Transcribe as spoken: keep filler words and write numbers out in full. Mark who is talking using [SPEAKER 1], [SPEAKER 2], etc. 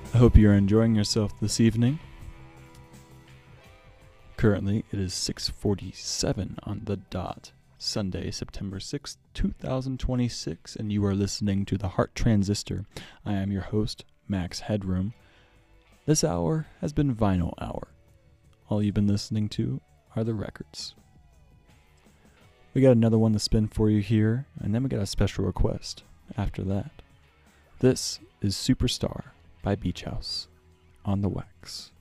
[SPEAKER 1] I hope you're enjoying yourself this evening. Currently, it is six forty-seven on the dot, Sunday, September sixth, two thousand twenty-six, and you are listening to The Heart Transistor. I am your host, Max Headroom. This hour has been Vinyl Hour. All you've been listening to are the records. We got another one to spin for you here, and then we got a special request after that. This is Superstar by Beach House on the Wax.